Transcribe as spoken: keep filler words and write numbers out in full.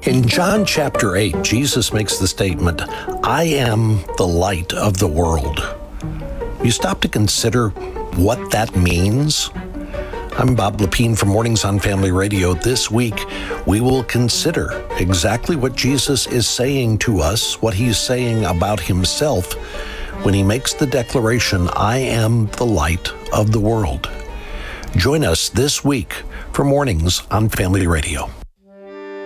In John chapter eight, Jesus makes the statement, I am the light of the world. You stop to consider what that means? I'm Bob Lepine from Mornings on Family Radio. This week, we will consider exactly what Jesus is saying to us, what he's saying about himself when he makes the declaration, I am the light of the world. Join us this week for Mornings on Family Radio.